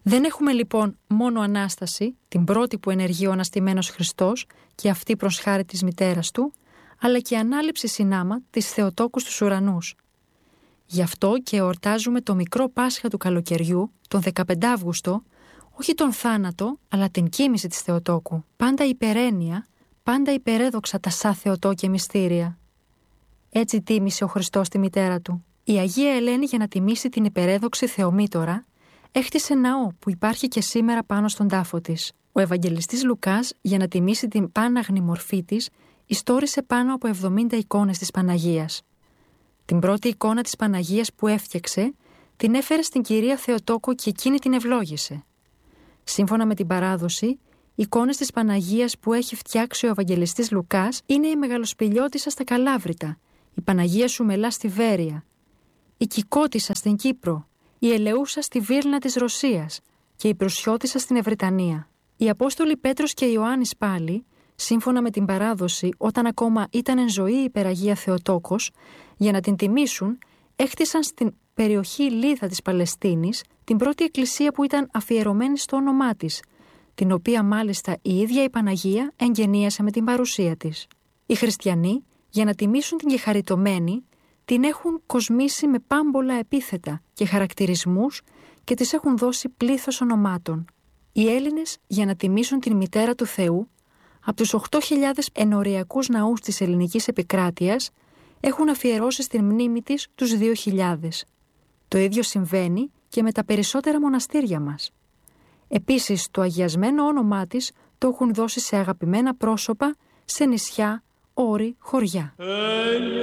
Δεν έχουμε λοιπόν μόνο Ανάσταση, την πρώτη που ενεργεί ο αναστημένος Χριστός και αυτή προς χάρη της μητέρας του, αλλά και ανάληψη συνάμα της Θεοτόκου στους ουρανούς. Γι' αυτό και εορτάζουμε το μικρό Πάσχα του καλοκαιριού, τον 15 Αύγουστο, όχι τον θάνατο, αλλά την κοίμηση της Θεοτόκου. Πάντα υπερένεια, πάντα υπερέδοξα τα σα Θεοτόκια μυστήρια. Έτσι τίμησε ο Χριστός τη μητέρα του. Η Αγία Ελένη, για να τιμήσει την υπερέδοξη Θεομήτωρα, έχτισε ναό που υπάρχει και σήμερα πάνω στον τάφο της. Ο Ευαγγελιστής Λουκάς, για να τιμήσει την πάναγνη μορφή της, ιστόρισε πάνω από 70 εικόνες της Παναγίας. Την πρώτη εικόνα της Παναγίας που έφτιαξε, την έφερε στην κυρία Θεοτόκο και εκείνη την ευλόγησε. Σύμφωνα με την παράδοση, οι εικόνες της Παναγίας που έχει φτιάξει ο Ευαγγελιστής Λουκάς είναι η Μεγαλοσπηλιώτισσα στα Καλάβρητα, η Παναγία Σουμελά στη Βέρεια, η Κικώτισσα στην Κύπρο, η Ελεούσα στη Βίρνα της Ρωσίας και η Προυσιώτισσα στην Ευρυτανία. Οι Απόστολοι Πέτρος και Ιωάννης πάλι, σύμφωνα με την παράδοση, όταν ακόμα ήταν εν ζωή η υπεραγία Θεοτόκος, για να την τιμήσουν, έχτισαν στην περιοχή Λίδα της Παλαιστίνης την πρώτη εκκλησία που ήταν αφιερωμένη στο όνομά της, την οποία μάλιστα η ίδια η Παναγία εγγενίασε με την παρουσία της. Οι χριστιανοί, για να τιμήσουν την κεχαριτωμένη, την έχουν κοσμήσει με πάμπολα επίθετα και χαρακτηρισμούς και της έχουν δώσει πλήθος ονομάτων. Οι Έλληνες, για να τιμήσουν την μητέρα του Θεού, από τους 8.000 ενοριακούς ναούς της ελληνικής επικράτειας, έχουν αφιερώσει στην μνήμη της τους 2.000. Το ίδιο συμβαίνει και με τα περισσότερα μοναστήρια μας. Επίσης, το αγιασμένο όνομά της το έχουν δώσει σε αγαπημένα πρόσωπα, σε νησιά, όρη, χωριά.